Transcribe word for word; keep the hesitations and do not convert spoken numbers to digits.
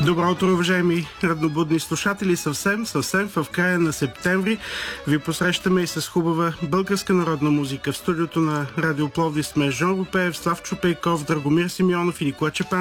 Добро утро, уважаеми раднобудни слушатели. Съвсем, съвсем в края на септември ви посрещаме и с хубава българска народна музика. В студиото на Радио Пловдив сме Жон Рупеев, Славчо Пейков, Драгомир Симеонов и Никола Чепан.